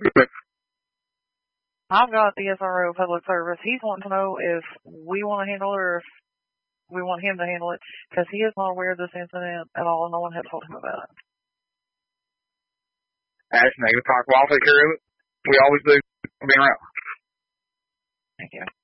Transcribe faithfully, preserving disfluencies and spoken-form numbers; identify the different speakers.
Speaker 1: I've got the S R O of Public Service. He's wanting to know if we want to handle it or if we want him to handle it, because he is not aware of this incident at all. No one had told him about it.
Speaker 2: That's negative talk. Well, I'll take care of it. We always do. I'll be around.
Speaker 1: Thank you.